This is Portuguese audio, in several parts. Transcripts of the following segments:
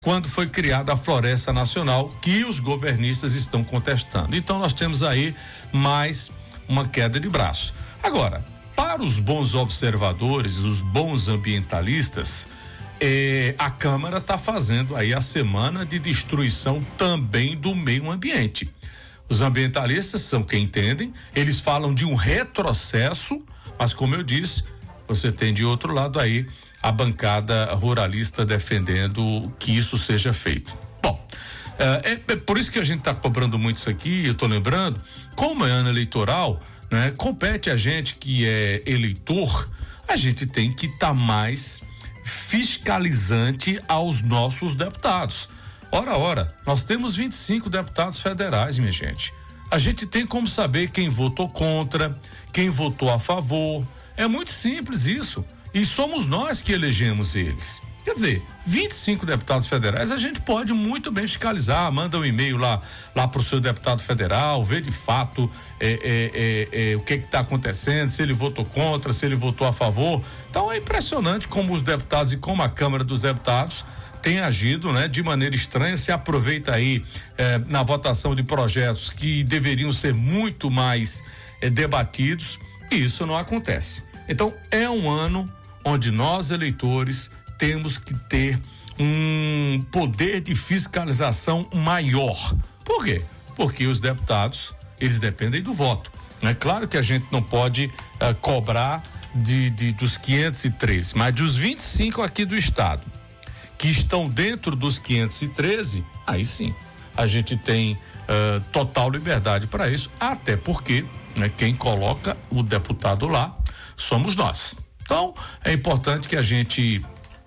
quando foi criada a Floresta Nacional, que os governistas estão contestando. Então nós temos aí mais uma queda de braço. Agora, para os bons observadores, os bons ambientalistas, a Câmara está fazendo aí a semana de destruição também do meio ambiente. Os ambientalistas são quem entendem, eles falam de um retrocesso, mas como eu disse, você tem de outro lado aí a bancada ruralista defendendo que isso seja feito. Bom, é por isso que a gente está cobrando muito isso aqui. Eu estou lembrando, como é ano eleitoral, né, compete a gente que é eleitor, a gente tem que estar mais fiscalizante aos nossos deputados. Ora, nós temos 25 deputados federais, minha gente. A gente tem como saber quem votou contra, quem votou a favor. É muito simples isso. E somos nós que elegemos eles. Quer dizer, 25 deputados federais, a gente pode muito bem fiscalizar, manda um e-mail lá pro seu deputado federal, vê de fato o que está acontecendo, se ele votou contra, se ele votou a favor. Então é impressionante como os deputados e como a Câmara dos Deputados tem agido, né, de maneira estranha. Se aproveita aí na votação de projetos que deveriam ser muito mais debatidos, e isso não acontece. Então é um ano onde nós, eleitores, temos que ter um poder de fiscalização maior. Por quê? Porque os deputados, eles dependem do voto. É claro que a gente não pode cobrar dos 513, mas dos 25 aqui do estado, que estão dentro dos 513, aí sim, a gente tem total liberdade para isso, até porque, né, quem coloca o deputado lá somos nós. Então, é importante que a gente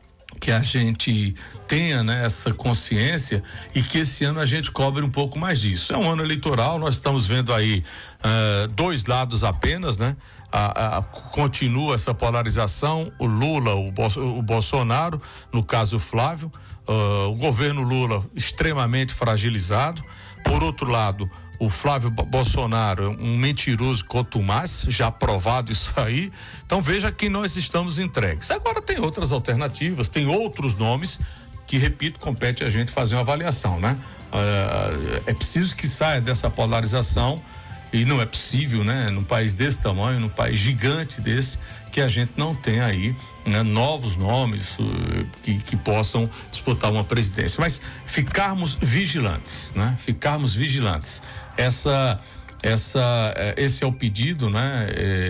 tenha, né, essa consciência e que esse ano a gente cobre um pouco mais disso. É um ano eleitoral, nós estamos vendo aí dois lados apenas, né? Continua essa polarização, o Lula, o Bolsonaro, no caso o Flávio, o governo Lula extremamente fragilizado. Por outro lado, o Flávio Bolsonaro, um mentiroso contumaz, já provado isso aí. Então veja que nós estamos entregues. Agora tem outras alternativas, tem outros nomes que, repito, compete a gente fazer uma avaliação, né? É preciso que saia dessa polarização, e não é possível, né, num país desse tamanho, num país gigante desse, que a gente não tenha aí, né, novos nomes que possam disputar uma presidência. Mas ficarmos vigilantes, né? Ficarmos vigilantes. Esse é o pedido, né?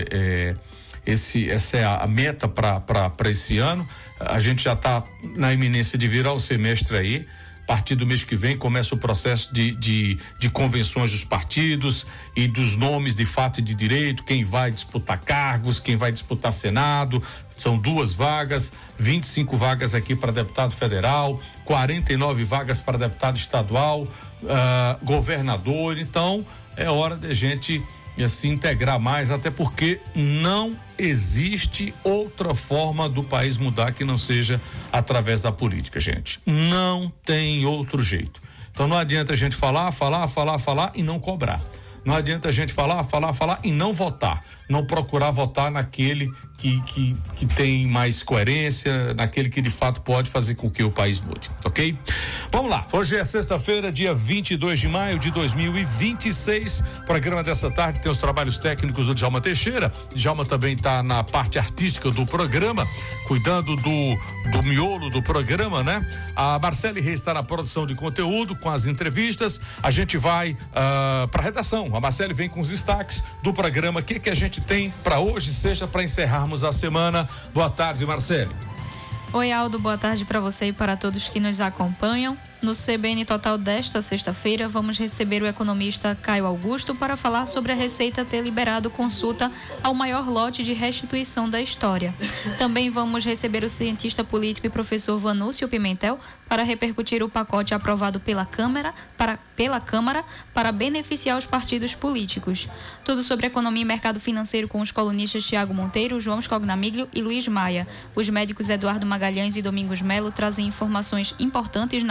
Essa é a meta para esse ano. A gente já está na iminência de virar o semestre aí. A partir do mês que vem começa o processo de convenções dos partidos e dos nomes de fato e de direito, quem vai disputar cargos, quem vai disputar Senado. São 2 vagas, 25 vagas aqui para deputado federal, 49 vagas para deputado estadual, governador. Então é hora de a gente se integrar mais, até porque não existe outra forma do país mudar que não seja através da política, gente. Não tem outro jeito. Então não adianta a gente falar e não cobrar. Não adianta a gente falar e não votar. Não procurar votar naquele que tem mais coerência, naquele que de fato pode fazer com que o país mude, ok? Vamos lá, hoje é sexta-feira, dia 22 de maio de 2026. Programa dessa tarde tem os trabalhos técnicos do Djalma Teixeira. Djalma também está na parte artística do programa, cuidando do miolo do programa, né? A Marcele Reis está na produção de conteúdo com as entrevistas. A gente vai para a redação. A Marcele vem com os destaques do programa. O que a gente tem para hoje, seja para encerrarmos a semana. Boa tarde, Marcele. Oi, Aldo, boa tarde para você e para todos que nos acompanham. No CBN Total desta sexta-feira, vamos receber o economista Caio Augusto para falar sobre a Receita ter liberado consulta ao maior lote de restituição da história. Também vamos receber o cientista político e professor Vanúcio Pimentel para repercutir o pacote aprovado pela Câmara para beneficiar os partidos políticos. Tudo sobre economia e mercado financeiro com os colunistas Tiago Monteiro, João Scognamiglio e Luiz Maia. Os médicos Eduardo Magalhães e Domingos Melo trazem informações importantes na área da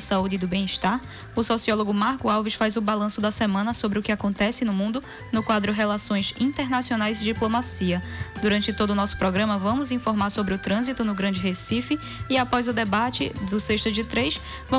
saúde e do bem-estar, o sociólogo Marco Alves faz o balanço da semana sobre o que acontece no mundo no quadro Relações Internacionais e Diplomacia. Durante todo o nosso programa, vamos informar sobre o trânsito no Grande Recife e após o debate do Sexta de Três, vamos